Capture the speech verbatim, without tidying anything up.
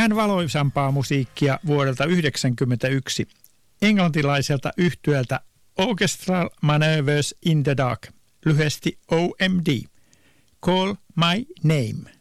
Vähän valoisampaa musiikkia vuodelta yhdeksänkymmentäyksi englantilaiselta yhtyöltä Orchestral Manoeuvres in the Dark, lyhyesti O M D. Call My Name.